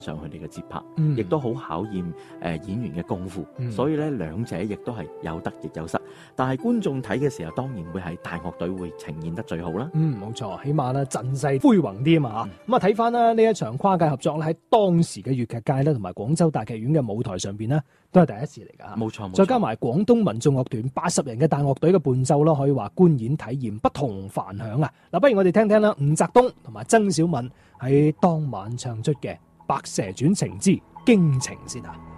上佢哋嘅節拍，亦都好考驗演員嘅功夫。所以咧，兩者亦都係有得亦有失。但係觀眾睇嘅時候，當然會係大樂隊會呈現得最好啦。 冇錯，起碼咧陣勢恢宏啲啊嘛。咁啊睇翻啦呢一場跨界合作咧，喺當時嘅粵劇界咧同埋廣州大劇院嘅舞台上邊呢，都係第一次嚟㗎。 冇錯， 再加埋廣東民眾樂團80人嘅大樂隊嘅伴奏咯，可以話觀演體驗不同凡響啊！嗱，不如我哋聽聽啦，伍澤東同埋曾小敏喺當晚唱出嘅《白蛇傳情之驚情》先啊！